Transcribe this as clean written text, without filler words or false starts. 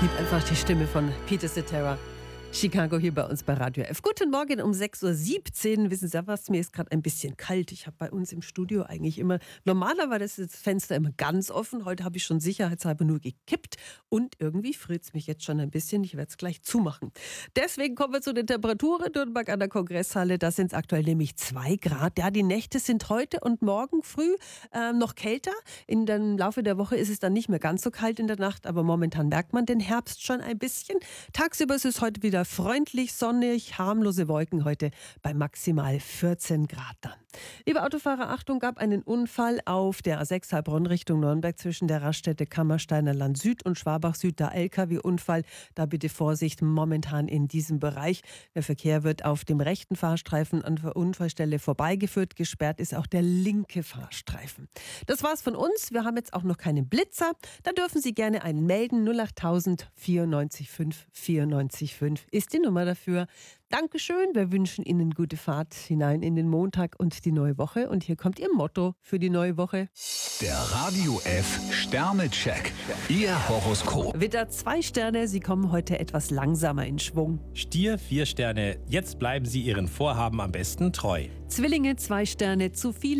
liebe einfach die Stimme von Peter Cetera. Chicago hier bei uns bei Radio F. Guten Morgen um 6.17 Uhr. Wissen Sie was, mir ist gerade ein bisschen kalt. Ich habe bei uns im Studio eigentlich immer, normalerweise ist das Fenster immer ganz offen. Heute habe ich schon sicherheitshalber nur gekippt und irgendwie friert es mich jetzt schon ein bisschen. Ich werde es gleich zumachen. Deswegen kommen wir zu den Temperaturen. Nürnberg an der Kongresshalle, da sind es aktuell nämlich 2 Grad. Ja, die Nächte sind heute und morgen früh noch kälter. In dem Laufe der Woche ist es dann nicht mehr ganz so kalt in der Nacht, aber momentan merkt man den Herbst schon ein bisschen. Tagsüber ist es heute wieder freundlich, sonnig, harmlose Wolken heute bei maximal 14 Grad dann. Liebe Autofahrer, Achtung, gab einen Unfall auf der A6 Heilbronn Richtung Nürnberg zwischen der Raststätte Kammersteiner Land Süd und Schwabach Süd. Der LKW-Unfall, da bitte Vorsicht momentan in diesem Bereich. Der Verkehr wird auf dem rechten Fahrstreifen an der Unfallstelle vorbeigeführt. Gesperrt ist auch der linke Fahrstreifen. Das war's von uns. Wir haben jetzt auch noch keinen Blitzer. Da dürfen Sie gerne einen melden. 08000 94 5 94 5 ist die Nummer dafür. Dankeschön. Wir wünschen Ihnen gute Fahrt hinein in den Montag und die neue Woche. Und hier kommt Ihr Motto für die neue Woche. Der Radio F Sternecheck. Ihr Horoskop. Widder 2 Sterne, Sie kommen heute etwas langsamer in Schwung. Stier 4 Sterne, jetzt bleiben Sie Ihren Vorhaben am besten treu. Zwillinge 2 Sterne, zu viele